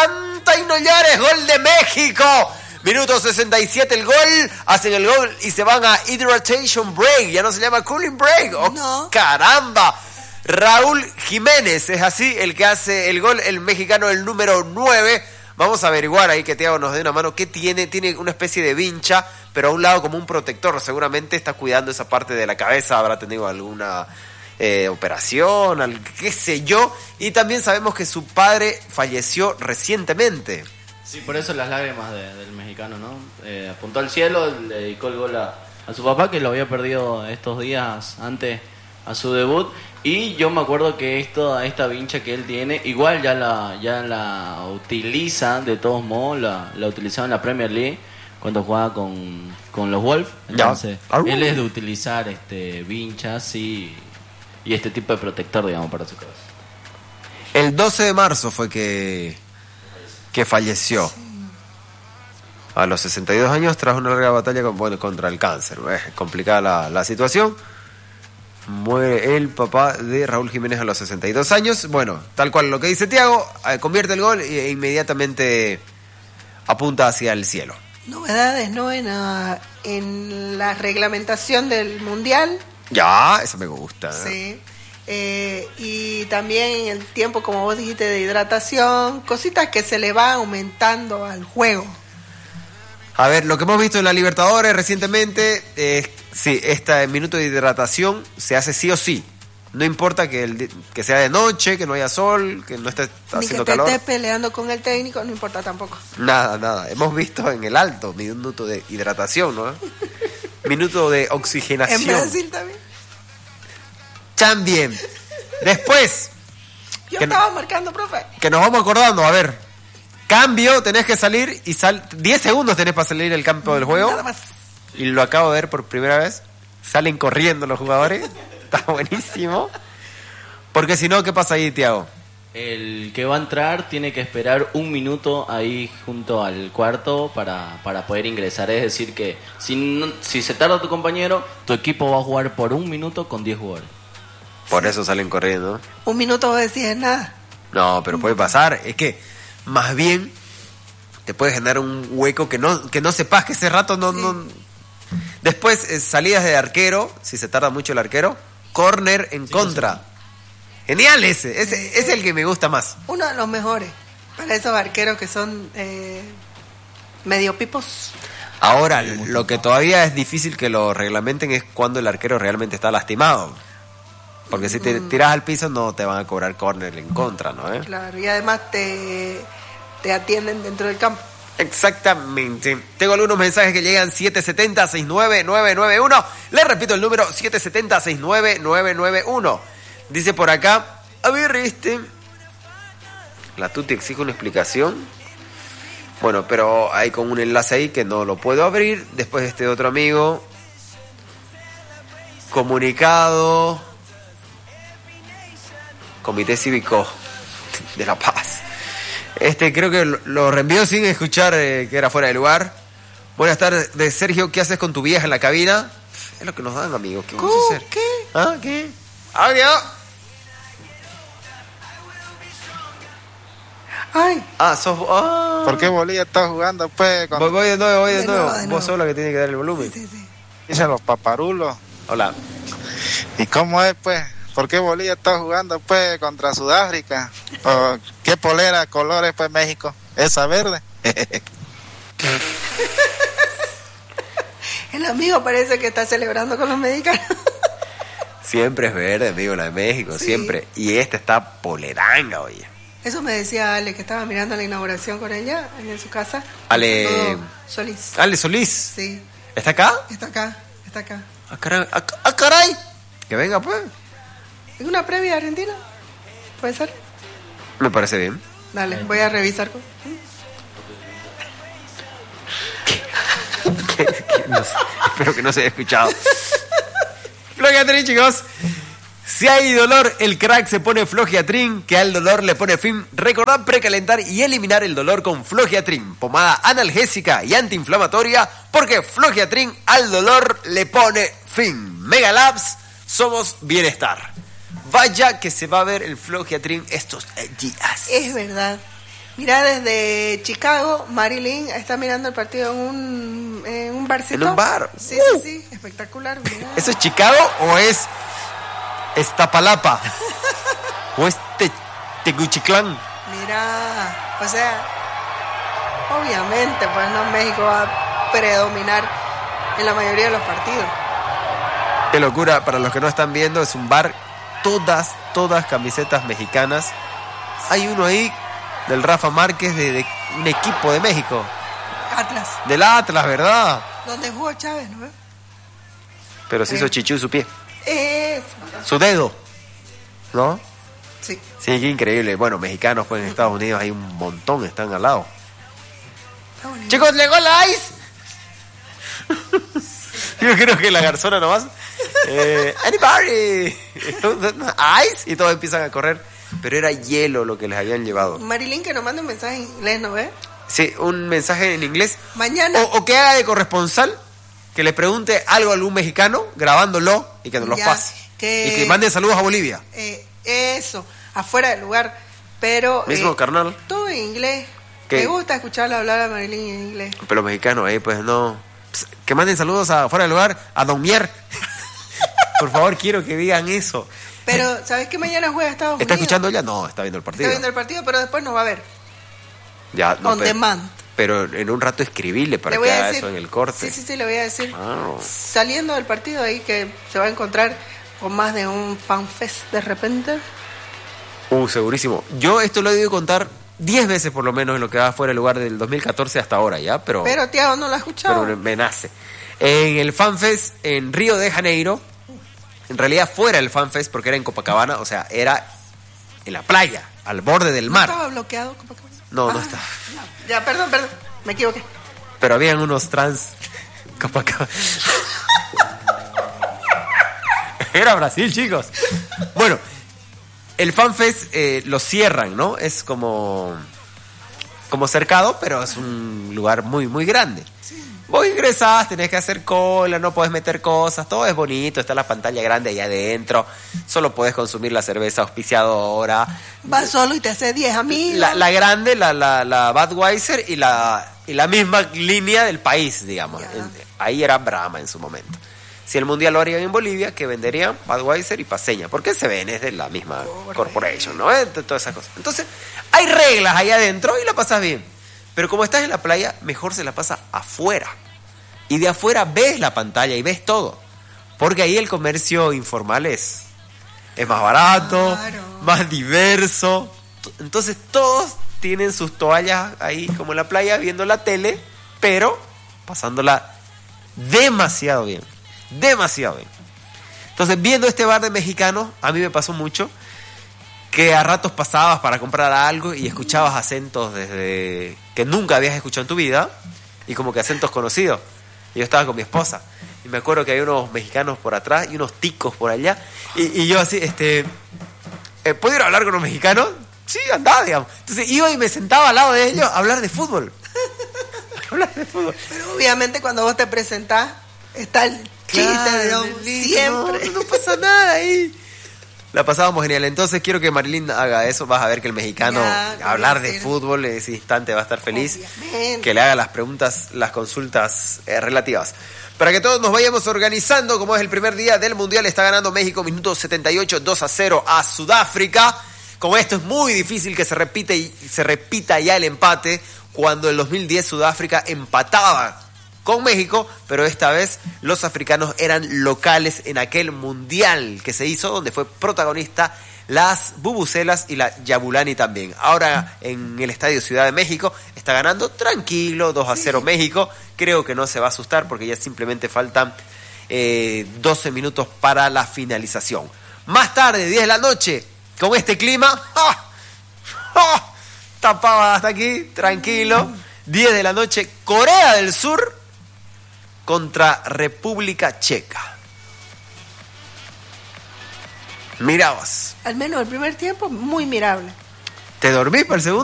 levanta y no llores, gol de México. Minuto 67 el gol, hacen el gol y se van a Hydration Break, ya no se llama Cooling Break. ¡Oh, no! ¡Caramba! Raúl Jiménez es así el que hace el gol, el mexicano, el número 9. Vamos a averiguar ahí que Thiago nos dé una mano. ¿Qué tiene? Tiene una especie de vincha, pero a un lado como un protector. Seguramente está cuidando esa parte de la cabeza, habrá tenido alguna operación, qué sé yo. Y también sabemos que su padre falleció recientemente. Sí, por eso las lágrimas del mexicano, ¿no? Apuntó al cielo, le dedicó el gol a su papá, que lo había perdido estos días antes a su debut. Y yo me acuerdo que esta vincha que él tiene, igual ya la utiliza, de todos modos, la utilizaba en la Premier League cuando jugaba con los Wolves. Entonces, él es de utilizar vinchas y este tipo de protector, digamos, para su cabeza. El 12 de marzo fue que falleció. A los 62 años, tras una larga batalla contra el cáncer. Es complicada la situación. Muere el papá de Raúl Jiménez a los 62 años. Bueno, tal cual lo que dice Thiago, convierte el gol e inmediatamente apunta hacia el cielo. Novedades, ¿no? En la reglamentación del Mundial. Ya, eso me gusta. Sí. Y también en el tiempo, como vos dijiste, de hidratación, cositas que se le van aumentando al juego. A ver, lo que hemos visto en la Libertadores recientemente, sí, este minuto de hidratación se hace sí o sí. No importa que sea de noche, que no haya sol, que no esté haciendo calor. Ni que te estés peleando con el técnico, no importa tampoco. Nada. Hemos visto en el alto minuto de hidratación, ¿no? Minuto de oxigenación. En Brasil también. También. Después. Yo estaba marcando, profe. Que nos vamos acordando, a ver. Cambio, tenés que salir y 10 segundos tenés para salir del campo del juego. Nada más. Y lo acabo de ver por primera vez. Salen corriendo los jugadores. Está buenísimo. Porque si no, ¿qué pasa ahí, Thiago? El que va a entrar tiene que esperar un minuto ahí junto al cuarto para poder ingresar. Es decir que si se tarda tu compañero, tu equipo va a jugar por un minuto con 10 jugadores. Por eso salen corriendo. Un minuto vos decís nada. No, pero puede pasar. Es que más bien te puede generar un hueco que no sepas, que ese rato no. Después, salidas de arquero, si se tarda mucho el arquero, córner en contra. Genial ese es el que me gusta más. Uno de los mejores para esos arqueros que son medio pipos. Ahora, lo que todavía es difícil que lo reglamenten es cuando el arquero realmente está lastimado. Porque si te tiras al piso no te van a cobrar córner en contra, ¿no? Claro, y además te atienden dentro del campo. Exactamente. Tengo algunos mensajes que llegan 770-69991. Les repito el número 770-69991. Dice por acá, a ver, la Tuti exige una explicación. Bueno, pero hay con un enlace ahí que no lo puedo abrir. Después otro amigo. Comunicado. Comité Cívico de La Paz. Creo que lo reenvió sin escuchar que era fuera de lugar. Buenas tardes, Sergio, ¿qué haces con tu vieja en la cabina? Es lo que nos dan, amigos. ¿Qué vamos a hacer? ¿Qué? ¿Ah? ¿Qué? ¡Adiós! ¡Ay! ¿Por qué Bolivia está jugando, pues? Voy de nuevo. Vos sos la que tiene que dar el volumen. Sí. Dicen los paparulos. Hola. ¿Y cómo es, pues? ¿Por qué Bolivia está jugando, pues, contra Sudáfrica? ¿Qué polera, colores, pues, México? ¿Esa verde? El amigo parece que está celebrando con los mexicanos. Siempre es verde, amigo, la de México, sí. Siempre. Y está poleranga, oye. Eso me decía Ale, que estaba mirando la inauguración con ella en su casa. Ale Solís. Ale Solís. Sí. ¿Está acá? Está acá. ¡Ah, caray! Que venga, pues. ¿Es una previa argentina? ¿Puede ser? Me parece bien. Dale, voy a revisar. No sé, espero que no se haya escuchado. Flogiatrin, chicos. Si hay dolor, el crack se pone Flogiatrin, que al dolor le pone fin. Recordad precalentar y eliminar el dolor con Flogiatrin, pomada analgésica y antiinflamatoria, porque Flogiatrin al dolor le pone fin. Mega Labs, somos bienestar. Vaya que se va a ver el Flogiatrin estos días. Es verdad. Mira, desde Chicago, Marilyn está mirando el partido en un barcito. ¿En un bar? Sí, sí, espectacular. Mirá. ¿Eso es Chicago o es Iztapalapa? ¿O es Tegucigalpa? Mira, o sea, obviamente, pues no, México va a predominar en la mayoría de los partidos. Qué locura, para los que no están viendo, es un bar, todas camisetas mexicanas. Hay uno ahí del Rafa Márquez de un equipo de México. Atlas. Del Atlas, ¿verdad? Donde jugó Chávez, ¿no? Pero se hizo chichú su pie. Eso. Su dedo, ¿no? Sí. Sí, qué increíble. Bueno, mexicanos pues en Estados Unidos hay un montón, están al lado. Está bonito. Chicos, llegó la ice. Yo creo que la garzona nomás. Anybody. Ice. Y todos empiezan a correr. Pero era hielo lo que les habían llevado. Marilyn, que nos manda un mensaje en inglés, ¿no ves? Sí, un mensaje en inglés. Mañana. O que haga de corresponsal, que le pregunte algo a algún mexicano, grabándolo y que nos los Ya, pase. Y que manden saludos a Bolivia. Eso, afuera del lugar. Pero. Mismo, carnal. Todo en inglés. ¿Qué? Me gusta escucharla hablar a Marilyn en inglés. Pero los mexicanos ahí, pues no. Pues, que manden saludos afuera del lugar a Don Mier. Por favor, quiero que digan eso. Pero, ¿sabes qué? Mañana juega Estados Unidos. ¿Está escuchando ya? No, está viendo el partido. Está viendo el partido, pero después nos va a ver. Ya, no, On demand. Pero en un rato escribirle para Le voy que a haga decir, eso en el corte. Sí, le voy a decir. Ah. Saliendo del partido ahí que se va a encontrar con más de un fanfest de repente. Segurísimo. Yo esto lo he debido contar 10 veces por lo menos en lo que va fuera del lugar del 2014 hasta ahora, ¿ya? Pero Tiago no lo ha escuchado. pero me nace. En el FanFest en Río de Janeiro, en realidad fuera del FanFest porque era en Copacabana, o sea, era en la playa, al borde del ¿No mar. estaba bloqueado Copacabana? No está. Ya, perdón, me equivoqué. Pero habían unos trans Copacabana. Era Brasil, chicos. Bueno, el FanFest lo cierran, ¿no? Es como cercado, pero es un lugar muy, muy grande. Vos ingresás, tenés que hacer cola, no podés meter cosas, todo es bonito, está la pantalla grande ahí adentro, solo podés consumir la cerveza auspiciadora. Vas solo y te hace 10 amigos. La grande, la Budweiser y la misma línea del país, digamos. Ahí era Brahma en su momento. Si el mundial lo harían en Bolivia, que venderían Budweiser y Paceña, porque se ven, es de la misma corporation, ¿no? De todas esas cosas. Entonces, hay reglas ahí adentro y la pasas bien. Pero como estás en la playa, mejor se la pasa afuera. Y de afuera ves la pantalla y ves todo. Porque ahí el comercio informal es más barato, Claro. más diverso. Entonces todos tienen sus toallas ahí como en la playa viendo la tele, pero pasándola demasiado bien. Demasiado bien. Entonces, viendo este bar de mexicanos, a mí me pasó mucho que a ratos pasabas para comprar algo y escuchabas acentos desde que nunca habías escuchado en tu vida y como que acentos conocidos. Y yo estaba con mi esposa y me acuerdo que había unos mexicanos por atrás y unos ticos por allá y yo así, ¿puedo ir a hablar con los mexicanos? Sí, andá, digamos. Entonces iba y me sentaba al lado de ellos a hablar de fútbol. Hablar de fútbol. Pero obviamente cuando vos te presentás, está el chiste, digamos, siempre. No pasa nada ahí. La pasábamos genial. Entonces quiero que Marilyn haga eso. Vas a ver que el mexicano Ya, hablar voy a de decir. fútbol en ese instante va a estar feliz. Obviamente. Que le haga las preguntas, las consultas relativas. Para que todos nos vayamos organizando, como es el primer día del Mundial, está ganando México, minuto 78, 2-0 a Sudáfrica. Como esto es muy difícil que se repita ya el empate, cuando en 2010 Sudáfrica empataba con México, pero esta vez los africanos eran locales en aquel mundial que se hizo, donde fue protagonista las Bubucelas y la Yabulani también. Ahora en el Estadio Ciudad de México está ganando tranquilo, 2-0 México. Creo que no se va a asustar porque ya simplemente faltan 12 minutos para la finalización. Más tarde, 10 de la noche, con este clima, tapaba hasta aquí, tranquilo. 10 de la noche, Corea del Sur contra República Checa. Mira vos. Al menos el primer tiempo, muy mirable. ¿Te dormís para el segundo?